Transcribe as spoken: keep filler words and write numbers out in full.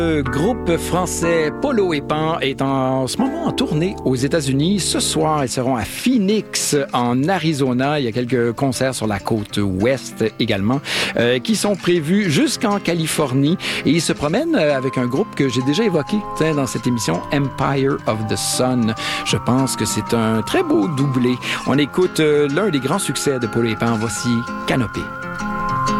Le groupe français Polo et Pan est en ce moment en tournée aux États-Unis. Ce soir, ils seront à Phoenix, en Arizona. Il y a quelques concerts sur la côte ouest également, euh, qui sont prévus jusqu'en Californie. Et ils se promènent avec un groupe que j'ai déjà évoqué dans cette émission, Empire of the Sun. Je pense que c'est un très beau doublé. On écoute euh, l'un des grands succès de Polo et Pan. Voici Canopée.